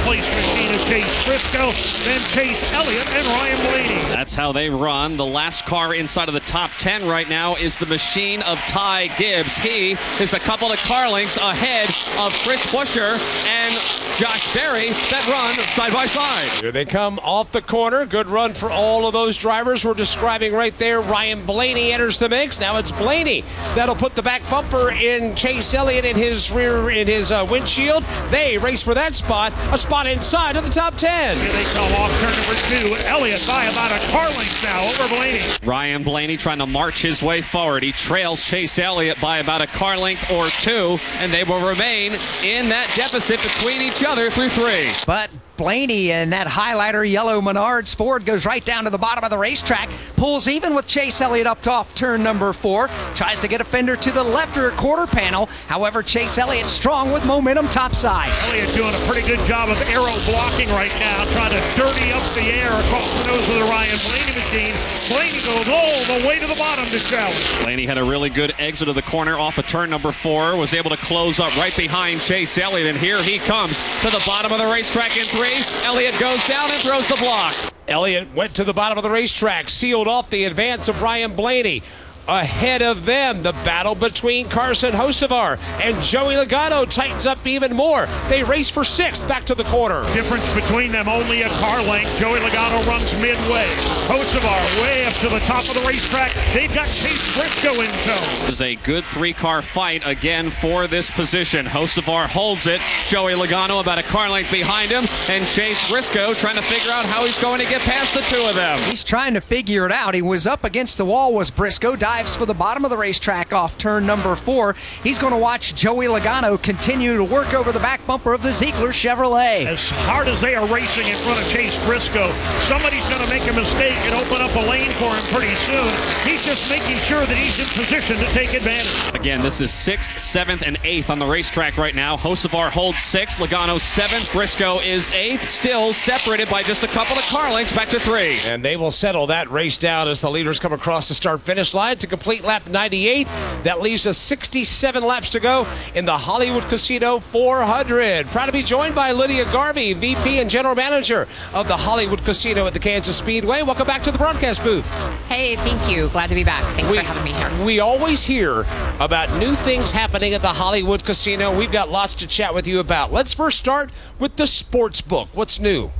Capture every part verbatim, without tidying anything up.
place machine of Chase Briscoe, then Chase Elliott and Ryan Blaney. That's how they run. The last car inside of the top ten right now is the machine of Ty Gibbs. He is a couple of car lengths ahead of Chris Buescher and Josh Berry that run side by side. Here they come off the corner. Good run for all of those drivers we're describing right there. Ryan Blaney enters the mix. Now it's Blaney that'll put the back bumper in Chase Elliott in his rear, in his uh, windshield. They race for that spot, a spot inside of the top ten. Here they come off turn number two. Elliott by about a car length now over Blaney. Ryan Blaney trying to march his way forward. He trails Chase Elliott by about a car length or two, and they will remain in that deficit between each other through three. But Blaney and that highlighter yellow Menards Ford goes right down to the bottom of the racetrack, pulls even with Chase Elliott up off turn number four, tries to get a fender to the left rear quarter panel. However, Chase Elliott strong with momentum topside. Elliott doing a pretty good job of aero blocking right now, trying to dirty up the air across the nose of the Ryan Blaney machine. Blaney goes all the way to the bottom to challenge. Blaney had a really good exit of the corner off of turn number four, was able to close up right behind Chase Elliott, and here he comes to the bottom of the racetrack in three. Elliott goes down and throws the block. Elliott went to the bottom of the racetrack, sealed off the advance of Ryan Blaney. Ahead of them, the battle between Carson Hocevar and Joey Logano tightens up even more. They race for sixth back to the corner. Difference between them only a car length. Joey Logano runs midway. Hocevar way up to the top of the racetrack. They've got Chase Briscoe in tow. This is a good three-car fight again for this position. Hocevar holds it. Joey Logano about a car length behind him, and Chase Briscoe trying to figure out how he's going to get past the two of them. He's trying to figure it out. He was up against the wall, was Briscoe. Dives for the bottom of the racetrack off turn number four. He's going to watch Joey Logano continue to work over the back bumper of the Ziegler Chevrolet. As hard as they are racing in front of Chase Briscoe, somebody's going to make a mistake and open up a lane for him pretty soon. He's just making sure that he's in position to take advantage. Again, this is sixth, seventh, and eighth on the racetrack right now. Hocevar holds sixth, Logano seventh, Briscoe is eighth, still separated by just a couple of car lengths back to three. And they will settle that race down as the leaders come across the start-finish line to complete lap ninety-eight. That leaves us sixty-seven laps to go in the Hollywood Casino four hundred. Proud to be joined by Lydia Garvey, V P and General Manager of the Hollywood Casino at the Kansas Speedway. Welcome back to the broadcast booth. Hey, thank you. Glad to be back. Thanks we, for having me here. We always hear about new things happening at the Hollywood Casino. We've got lots to chat with you about. Let's first start with the sports book. What's new?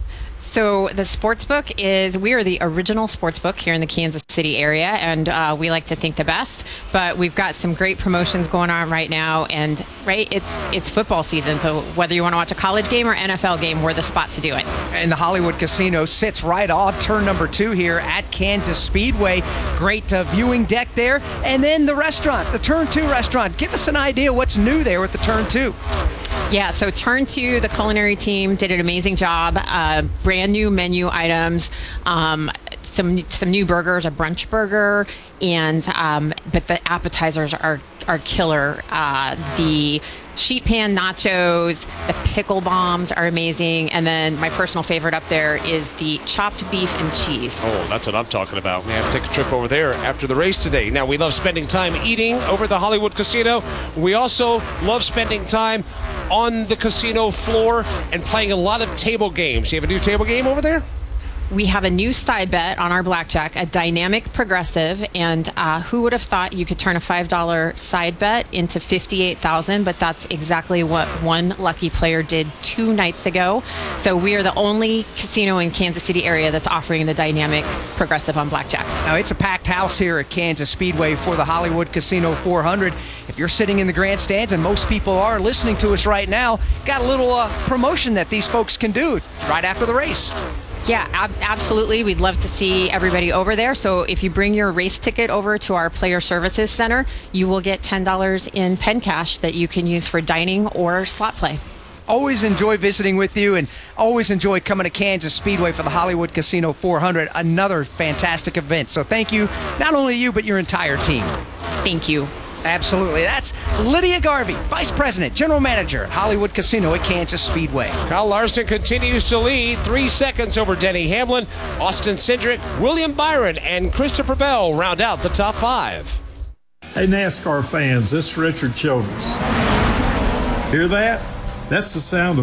So the sportsbook is, we are the original sportsbook here in the Kansas City area, and uh, we like to think the best, but we've got some great promotions going on right now, and right, it's it's football season, so whether you want to watch a college game or N F L game, we're the spot to do it. And the Hollywood Casino sits right off turn number two here at Kansas Speedway. Great uh, viewing deck there, and then the restaurant, the turn two restaurant. Give us an idea what's new there with the turn two. Yeah, so turn two, the culinary team did an amazing job. Uh, brand new menu items, um, some some new burgers, a brunch burger, and um, but the appetizers are are killer. Uh, the sheet pan nachos, the pickle bombs are amazing, and then my personal favorite up there is the chopped beef and cheese. Oh, that's what I'm talking about. We have to take a trip over there after the race today. Now, we love spending time eating over at the Hollywood Casino. We also love spending time on the casino floor and playing a lot of table games. Do you have a new table game over there? We have a new side bet on our blackjack, a dynamic progressive, and uh, who would have thought you could turn a five dollar side bet into fifty-eight thousand dollars, but that's exactly what one lucky player did two nights ago. So we are the only casino in Kansas City area that's offering the dynamic progressive on blackjack. Now, it's a packed house here at Kansas Speedway for the Hollywood Casino four hundred. If you're sitting in the grandstands, and most people are listening to us right now, got a little uh, promotion that these folks can do right after the race. Yeah, ab- absolutely. We'd love to see everybody over there. So if you bring your race ticket over to our Player Services Center, you will get ten dollars in pen cash that you can use for dining or slot play. Always enjoy visiting with you, and always enjoy coming to Kansas Speedway for the Hollywood Casino four hundred, another fantastic event. So thank you, not only you, but your entire team. Thank you. Absolutely. That's Lydia Garvey, Vice President, General Manager at Hollywood Casino at Kansas Speedway. Kyle Larson continues to lead, three seconds over Denny Hamlin. Austin Cindric, William Byron, and Christopher Bell round out the top five. Hey, NASCAR fans, this is Richard Childress. Hear that? That's the sound of